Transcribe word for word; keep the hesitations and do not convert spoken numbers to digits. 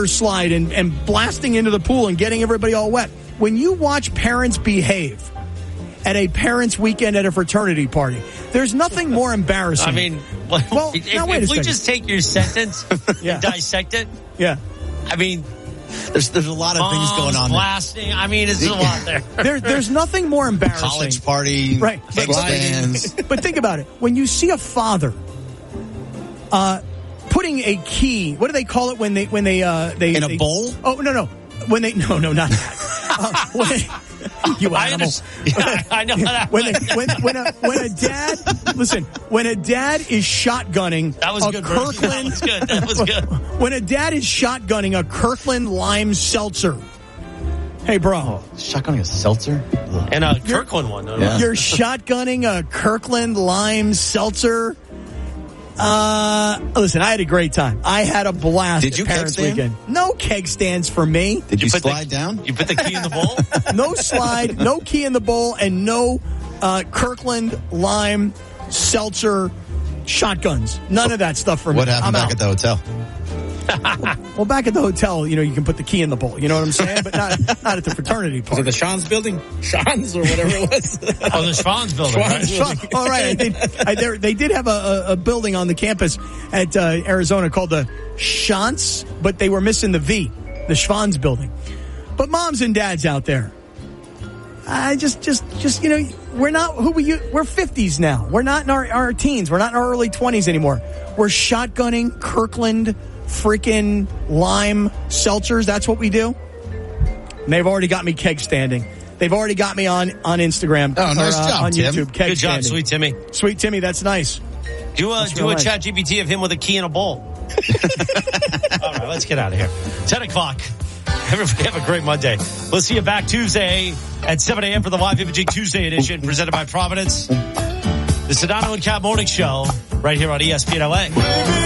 water slide and, and blasting into the pool and getting everybody all wet. When you watch parents behave at a parents' weekend at a fraternity party, there's nothing more embarrassing. I mean, well, if, now, wait if a we second. just take your sentence yeah. and dissect it, yeah. I mean, there's there's a lot of things going on. Blasting. There. I mean, it's a lot there. there. There's nothing more embarrassing. College party, right? Keg stands. But think about it. When you see a father, uh, putting a key. What do they call it when they when they uh they in a they, bowl? Oh no no when they no no not that. uh, when they, you animal. I, yeah, I know that. when, they, when when a when a dad listen when a dad is shotgunning that was a good. Kirkland That was good. That was good. When a dad is shotgunning a Kirkland lime seltzer. Hey, bro. Oh, shotgunning a seltzer? And a Kirkland one. Yeah. You're shotgunning a Kirkland lime seltzer. Uh, listen, I had a great time. I had a blast. Did you at Parents keg stand? Weekend. No keg stands for me. Did you, you put slide the, down? You put the key in the bowl? No slide, no key in the bowl, and no uh, Kirkland lime seltzer shotguns. None of that stuff for me. What happened I'm back out. at the hotel? Well, back at the hotel, you know, you can put the key in the bowl. You know what I'm saying? But not not at the fraternity Was party. it the Sean's building? Sean's or whatever it was? Oh, the Schwann's building. Right? Schwan's, all right. I did, I, there, they did have a, a, a building on the campus at uh, Arizona called the Schwann's, but they were missing the V, the Schwann's building. But moms and dads out there, I just, just, just, you know, we're not who we, we're fifties now. We're not in our, our teens. We're not in our early twenties anymore. We're shotgunning Kirkland freaking lime seltzers. That's what we do. And they've already got me keg standing. They've already got me on, on Instagram. Oh, nice or, uh, job, on Tim. YouTube. Keg Good job, standing. sweet Timmy. Sweet Timmy, that's nice. Do a, That's do a nice. chat G P T of him with a key in a bowl. All right, let's get out of here. ten o'clock. Everybody have a great Monday. We'll see you back Tuesday at seven a.m. for the Y fifty Tuesday edition presented by Providence. The Sedano and Cat Morning Show right here on E S P N L A.